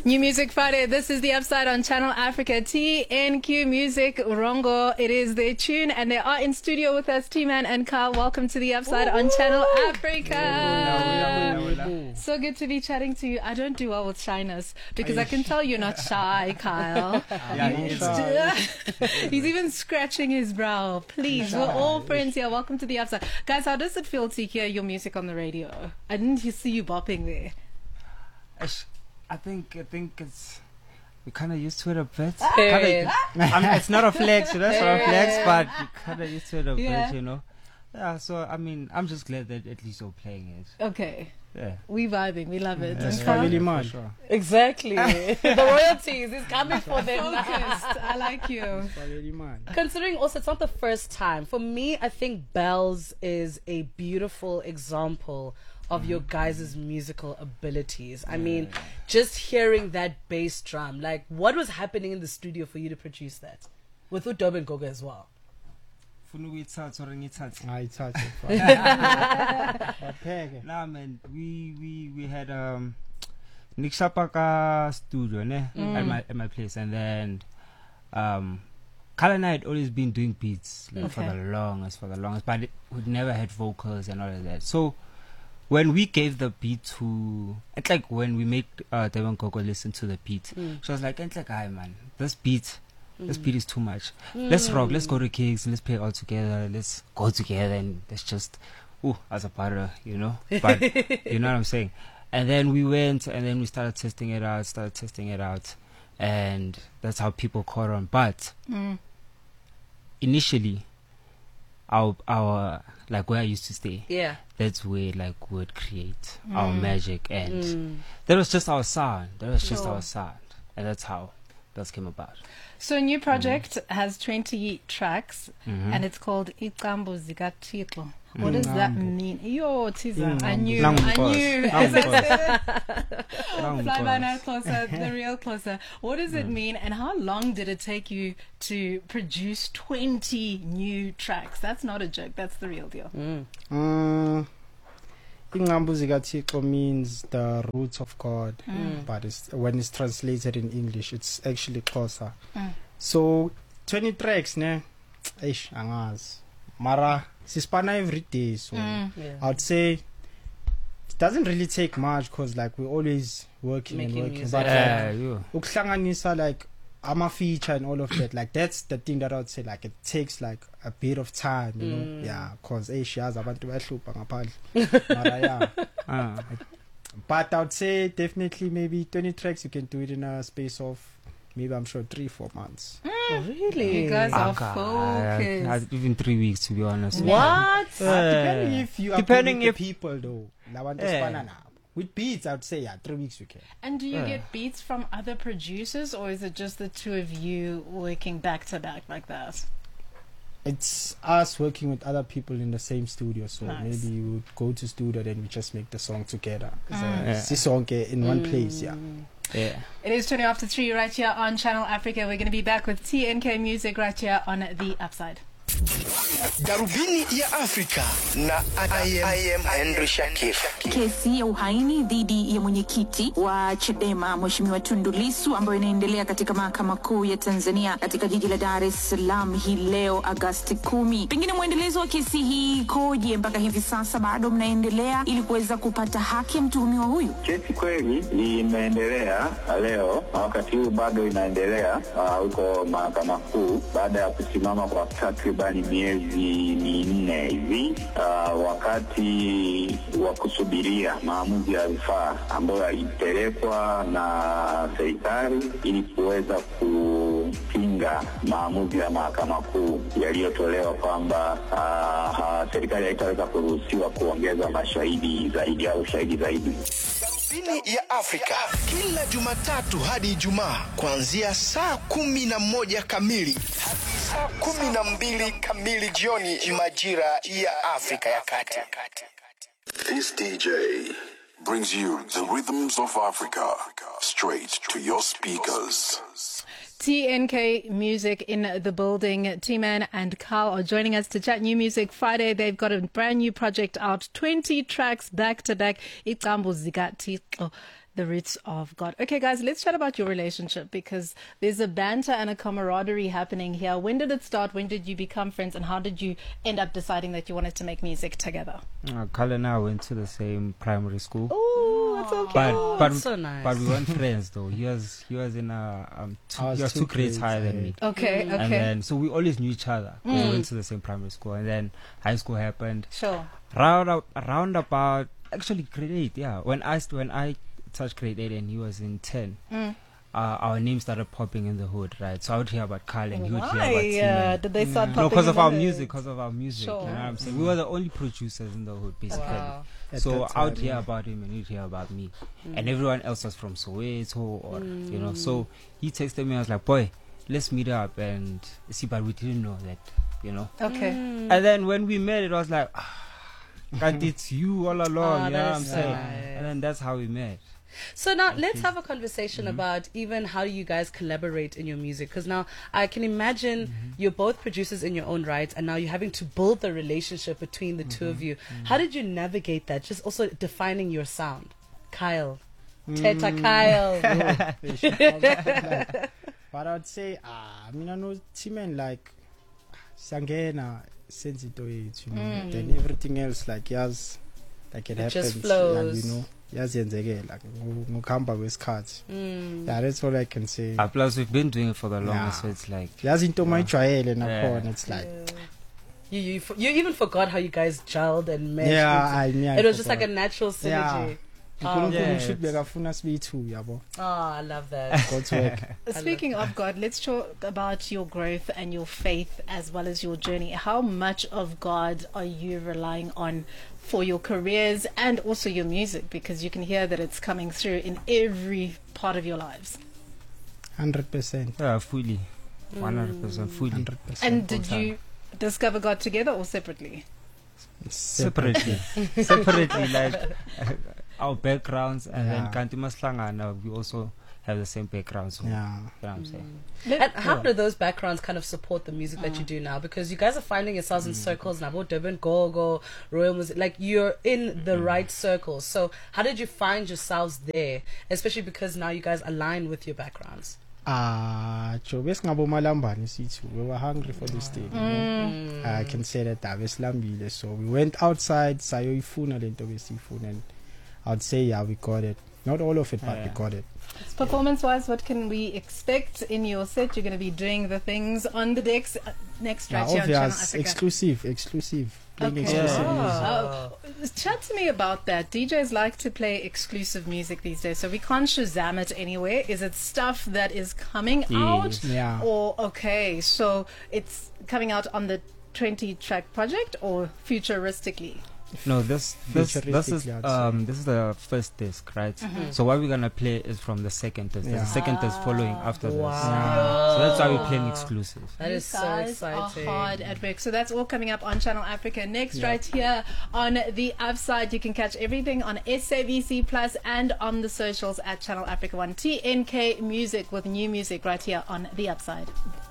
New Music Friday. This is the Upside on Channel Africa. TNQ Music Rongo. It is their tune, and they are in studio with us. T-Man and Carl. Welcome to the Upside on Channel Africa. So good to be chatting to you. I don't do well with shyness because I can tell you're not shy, Kyle. He's even scratching his brow. Please, we're all friends here. Welcome to the Upside, guys. How does it feel to hear your music on the radio? I didn't see you bopping there. I think it's we're kind of used to it a bit. It's not a flex, you know, it's not a flex, but you're kind of used to it a bit, you know. Yeah, so I mean, I'm just glad that at least you're playing it. Okay. Yeah. We vibing, we love it. It's family man. Sure. Exactly. The royalties is coming for them. Focused. I like you. Family man. Considering also it's not the first time. For me, I think Bells is a beautiful example of your guys' musical abilities. I mean, just hearing that bass drum, like what was happening in the studio for you to produce that? With Udobe and Goga as well. Nah, man, we had Nick Shapaka studio at my place, and then Kala and I had always been doing beats for the longest, but we'd never had vocals and all of that. So when we gave the beat to, it's like when we made Devon Coco listen to the beat, she was like, "Hi man, this beat is too much. Let's rock, let's go to gigs, let's play all together, let's go together and let's just as a partner, you know." But you know what I'm saying? And then we went and then we started testing it out, and that's how people caught on. But initially our like where I used to stay, that's where like we would create our magic, and that was just our sound. And that's how that came about. So a new project has 20 tracks, and it's called Iqambo Zika Titlo. What does that mean? Yo, Tiza, I knew. As I said it. Fly by night closer, the real closer. What does it mean, and how long did it take you to produce 20 new tracks? That's not a joke. That's the real deal. Iqambo Zika Titlo means the roots of God, but when it's translated in English, it's actually closer. So 20 tracks, ne? Eish, angaz. Mara, sispana every day, so I'd say it doesn't really take much because like we're always working. Music. But ukuhlanganisa like ama feature and all of that, like that's the thing that I'd say like it takes like a bit of time, you know. Yeah, because yazi abantu bayahlupha ngaphandle. Mara but I'd say definitely maybe 20 tracks you can do it in a space of maybe I'm sure 3-4 months. Really? You guys are focused. Even 3 weeks, to be honest. What? Depending if you are depending if people though. With beats, I would say 3 weeks you can. And do you get beats from other producers, or is it just the two of you working back to back like that? It's us working with other people in the same studio, so maybe you would go to studio, then we just make the song together. Song in one place, It is 20 after 3 right here on Channel Africa. We're going to be back with TNK Music right here on The Upside. Darubini ya Afrika na I am Henry Shakif. Kesi ya uhaini dhidi ya mwenyekiti wa Chadema Mheshimiwa Tundu Lissu ambayo inaendelea katika mahakama kuu ya Tanzania katika jiji la Dar es Salaam hii leo Agosti 10. Pengine mwendelezo wa kesi hii koje mpaka hivi sasa bado mnaendelea ili kuweza kupata haki ya mtuhumiwa huyu? Kesi kweli imeendelea leo, wakati huu bado inaendelea huko mahakama kuu baada ya kusimama kwa takriban miezi minne hivi, wakati wa kusubiria maamuzi ya rufaa ambayo yalipelekwa na serikali ili kuweza kupinga maamuzi ya mahakama kuu yaliyotolewa kwamba serikali haitaweza kuruhusiwa kuongeza mashahidi zaidi au shahidi zaidi. Darubini ya Afrika kila Jumatatu hadi Ijumaa kuanzia saa 11 kamili hadi saa 12 kamili jioni majira ya Afrika ya Kati. This DJ brings you the rhythms of Africa straight to your speakers. TNK Music in the building. T-Man and Carl are joining us to chat New Music Friday. They've got a brand new project out, 20 tracks back to back. Iqambo Zika Titlo. The Roots of God. Okay, guys, let's chat about your relationship because there's a banter and a camaraderie happening here. When did it start? When did you become friends? And how did you end up deciding that you wanted to make music together? Carl and I went to the same primary school. Oh, that's okay. But That's so nice. But we weren't friends though. He was in he was 2 grades higher than me. Okay. And then so we always knew each other. We went to the same primary school, and then high school happened. Sure. Round about actually grade 8. Yeah, when I touched grade 8 and he was in 10. Our names started popping in the hood, right? So I would hear about Carl and he would hear about Tim. Did they start popping? No, because in of the our hood? music. Sure. You know what I'm saying? We were the only producers in the hood, basically. Wow. So I would hear about him and he'd hear about me. And everyone else was from Soweto or, you know. So he texted me, I was like, boy, let's meet up and see, but we didn't know that, you know. Okay. And then when we met, it was like, God, it's you all along, you know what I'm saying? Nice. And then that's how we met. So now let's have a conversation about even how you guys collaborate in your music, because now I can imagine you're both producers in your own right, and now you're having to build the relationship between the two of you. How did you navigate that? Just also defining your sound. Kyle. Teta Kyle. But I'd say, I mean, I know Timen like Sangena sensitive, you know. Then everything else, like, yes, like it happens. Just flows. And, you know, yes, like, Mukamba with cards. Yeah, that's all I can say. Plus, we've been doing it for the longest, so it's like. Yes, into my trial and it's like. You even forgot how you guys gelled and meshed. Yeah, it was just like a natural synergy. Should be Oh, I love that. God's work. Speaking of God, let's talk about your growth and your faith as well as your journey. How much of God are you relying on for your careers and also your music? Because you can hear that it's coming through in every part of your lives. 100%. Yeah, fully. 100% fully. 100%. And did you discover God together or separately? Separately, like our backgrounds, and then Kantima Slangana, we also have the same background. So, you know what I'm saying? And how do those backgrounds kind of support the music that you do now? Because you guys are finding yourselves in circles now, Durban, Gogo, Royal Music, like you're in the right circles. So how did you find yourselves there, especially because now you guys align with your backgrounds? we were hungry for this thing, you know? I can say that so we went outside and I'd say we got it, not all of it, but we got it. Performance wise, what can we expect in your set? You're going to be doing the things on the decks next right here on Channel Africa. Exclusive playing exclusive music. Chat to me about that. DJs like to play exclusive music these days, so we can't Shazam it anywhere. Is it stuff that is coming out? Yeah. Or, okay, so it's coming out on the 20-track project or futuristically? No, this is the first disc, right? So what we're gonna play is from the second disc. The second disc following after this. So that's why we're playing exclusive. That is so exciting. Are hard at work. So that's all coming up on Channel Africa next, right here on the Upside. You can catch everything on SABC Plus and on the socials at Channel Africa 1. TNK Music with new music right here on the Upside.